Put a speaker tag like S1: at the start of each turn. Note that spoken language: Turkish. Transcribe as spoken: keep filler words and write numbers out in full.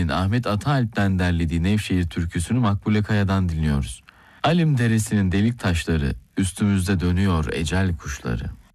S1: Bey'in Ahmet Ataalp'ten derlediği Nevşehir türküsünü Makbule Kaya'dan dinliyoruz. Alim Deresi'nin delik taşları, üstümüzde dönüyor ecel kuşları.